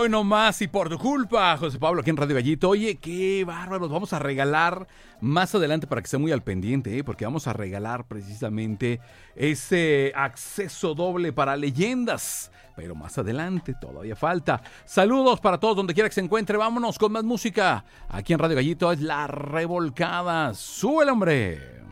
Hoy nomás y por tu culpa, José Pablo, aquí en Radio Gallito. Oye, qué bárbaros, vamos a regalar más adelante para que esté muy al pendiente, porque vamos a regalar precisamente ese acceso doble para leyendas. Pero más adelante, todavía falta. Saludos para todos donde quiera que se encuentre. Vámonos con más música. Aquí en Radio Gallito es La Revolcada. ¡Súbele, hombre!